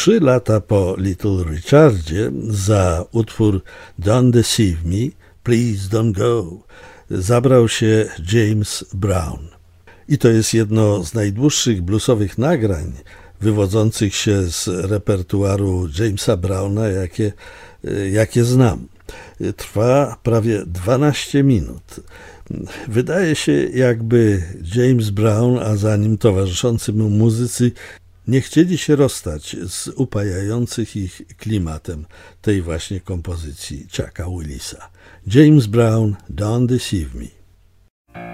3 lata po Little Richardzie za utwór Don't Deceive Me, Please Don't Go zabrał się James Brown. I to jest jedno z najdłuższych bluesowych nagrań wywodzących się z repertuaru Jamesa Browna, jakie znam. Trwa prawie 12 minut. Wydaje się, jakby James Brown, a za nim towarzyszący mu muzycy nie chcieli się rozstać z upajających ich klimatem tej właśnie kompozycji Chucka Willisa. James Brown, Don't Deceive Me.